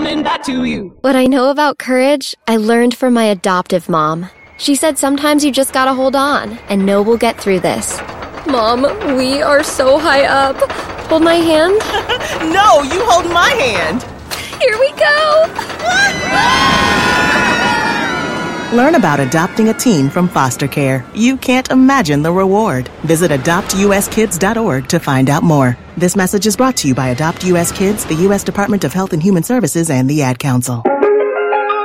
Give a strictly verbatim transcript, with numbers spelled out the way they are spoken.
recommend that to you. What I know about courage, I learned from my adoptive mom. She said sometimes you just gotta hold on and know we'll get through this. Mom, we are so high up. Hold my hand. No, you hold my hand. Here we go. Learn about adopting a teen from foster care. You can't imagine the reward. Visit adopt u s kids dot org to find out more. This message is brought to you by Adopt U S Kids, the U S Department of Health and Human Services, and the Ad Council.